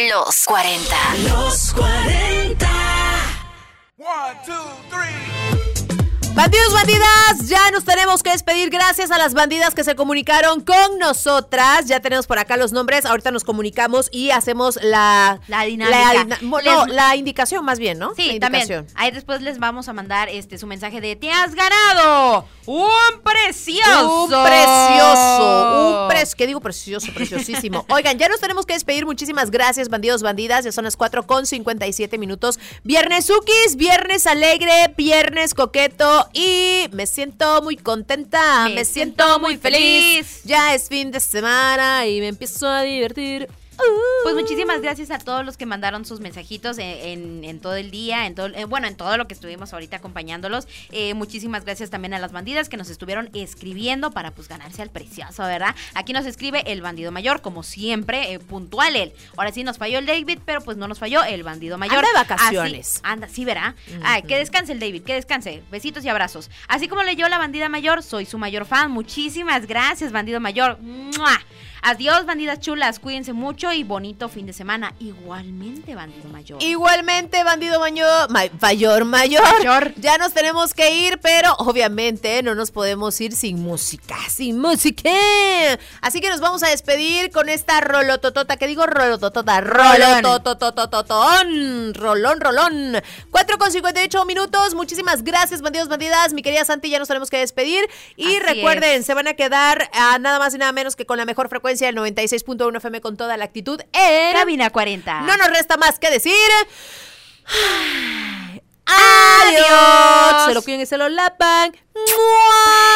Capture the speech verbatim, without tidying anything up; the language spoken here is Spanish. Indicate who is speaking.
Speaker 1: Los cuarenta.
Speaker 2: Los cuarenta.
Speaker 3: One, two, three.
Speaker 4: Bandidos, bandidas, ya nos tenemos que despedir. Gracias a las bandidas que se comunicaron con nosotras. Ya tenemos por acá los nombres. Ahorita nos comunicamos y hacemos la...
Speaker 5: La dinámica.
Speaker 4: La, no, les... la indicación más bien, ¿no?
Speaker 5: Sí,
Speaker 4: la
Speaker 5: también. Ahí después les vamos a mandar este su mensaje de te has ganado un precioso.
Speaker 4: Un precioso. Un pres... ¿Qué digo? Precioso, preciosísimo. Oigan, ya nos tenemos que despedir. Muchísimas gracias, bandidos, bandidas. Ya son las cuatro con cincuenta y siete minutos. Viernes Ukis, viernes alegre, viernes coqueto. Y me siento muy contenta, me, me siento, siento muy feliz. feliz. Ya es fin de semana y me empiezo a divertir. Uh.
Speaker 5: Pues muchísimas gracias a todos los que mandaron sus mensajitos en, en, en todo el día, en todo, eh, bueno, en todo lo que estuvimos ahorita acompañándolos. Eh, muchísimas gracias también a las bandidas que nos estuvieron escribiendo para pues ganarse al precioso, ¿verdad? Aquí nos escribe el bandido mayor, como siempre, eh, puntual él. Ahora sí nos falló el David, pero pues no nos falló el bandido mayor.
Speaker 4: Anda de vacaciones.
Speaker 5: Así, anda, sí, ¿verdad? Uh-huh. Ay, que descanse el David, que descanse. Besitos y abrazos. Así como leyó la bandida mayor, soy su mayor fan. Muchísimas gracias, bandido mayor. ¡Mua! Adiós, bandidas chulas, cuídense mucho y bonito fin de semana. Igualmente, bandido mayor.
Speaker 4: Igualmente, bandido mayor, ma- mayor, mayor. Mayor. Ya nos tenemos que ir, pero obviamente no nos podemos ir sin música, sin música. Así que nos vamos a despedir con esta rolototota, que digo rolototota, rolotototototón, rolón, rolón. cuatro con cincuenta y ocho minutos, muchísimas gracias, bandidos, bandidas. Mi querida Santi, ya nos tenemos que despedir. Y así recuerden, es. Se van a quedar a nada más y nada menos que con la mejor frecuencia el noventa y seis punto uno F M con toda la actitud en
Speaker 5: Cabina cuarenta.
Speaker 4: No nos resta más que decir adiós. Se lo cuiden y se lo lapan. ¡Mua!